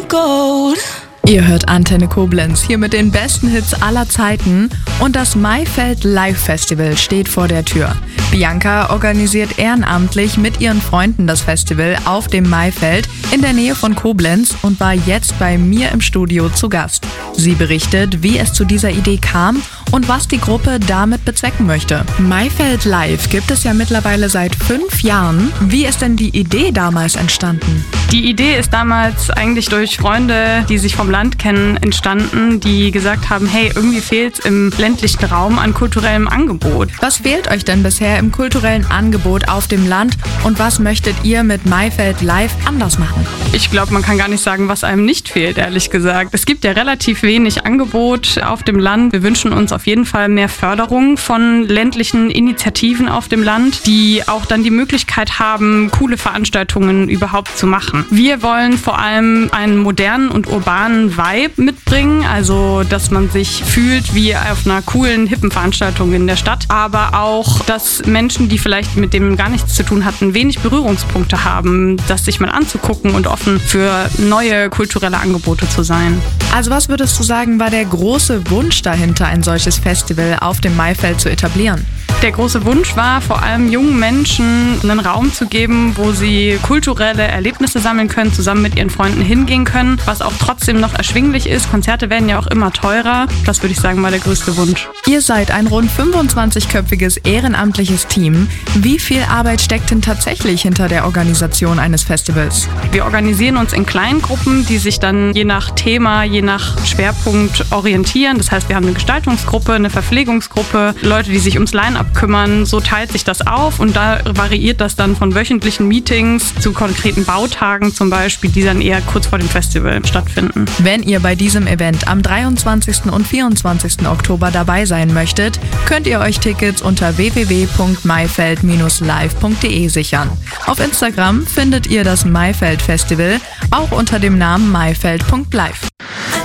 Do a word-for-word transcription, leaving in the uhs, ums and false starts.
gold. Ihr hört Antenne Koblenz hier mit den besten Hits aller Zeiten und das Maifeld Live Festival steht vor der Tür. Bianca organisiert ehrenamtlich mit ihren Freunden das Festival auf dem Maifeld in der Nähe von Koblenz und war jetzt bei mir im Studio zu Gast. Sie berichtet, wie es zu dieser Idee kam und was die Gruppe damit bezwecken möchte. Maifeld Live gibt es ja mittlerweile seit fünf Jahren. Wie ist denn die Idee damals entstanden? Die Idee ist damals eigentlich durch Freunde, die sich vom Land kennen, entstanden, die gesagt haben, hey, irgendwie fehlt es im ländlichen Raum an kulturellem Angebot. Was fehlt euch denn bisher im kulturellen Angebot auf dem Land und was möchtet ihr mit Maifeld Live anders machen? Ich glaube, man kann gar nicht sagen, was einem nicht fehlt, ehrlich gesagt. Es gibt ja relativ wenig Angebot auf dem Land. Wir wünschen uns auf jeden Fall mehr Förderung von ländlichen Initiativen auf dem Land, die auch dann die Möglichkeit haben, coole Veranstaltungen überhaupt zu machen. Wir wollen vor allem einen modernen und urbanen Vibe mitbringen, also dass man sich fühlt wie auf einer coolen, hippen Veranstaltung in der Stadt, aber auch, dass Menschen, die vielleicht mit dem gar nichts zu tun hatten, wenig Berührungspunkte haben, das sich mal anzugucken und offen für neue kulturelle Angebote zu sein. Also was würdest du sagen, war der große Wunsch dahinter, ein solches Festival auf dem Maifeld zu etablieren? Der große Wunsch war, vor allem jungen Menschen einen Raum zu geben, wo sie kulturelle Erlebnisse sammeln können, zusammen mit ihren Freunden hingehen können, was auch trotzdem noch erschwinglich ist. Konzerte werden ja auch immer teurer. Das würde ich sagen, war der größte Wunsch. Ihr seid ein rund fünfundzwanzigköpfiges ehrenamtliches Team. Wie viel Arbeit steckt denn tatsächlich hinter der Organisation eines Festivals? Wir organisieren uns in kleinen Gruppen, die sich dann je nach Thema, je nach Schwerpunkt orientieren. Das heißt, wir haben eine Gestaltungsgruppe, eine Verpflegungsgruppe, Leute, die sich ums Line-Up kümmern. So teilt sich das auf und da variiert das dann von wöchentlichen Meetings zu konkreten Bautagen zum Beispiel, die dann eher kurz vor dem Festival stattfinden. Wenn ihr bei diesem Event am dreiundzwanzigsten und vierundzwanzigsten Oktober dabei sein möchtet, könnt ihr euch Tickets unter w w w punkt maifeld Bindestrich live punkt de sichern. Auf Instagram findet ihr das Maifeld Festival auch unter dem Namen maifeld punkt live.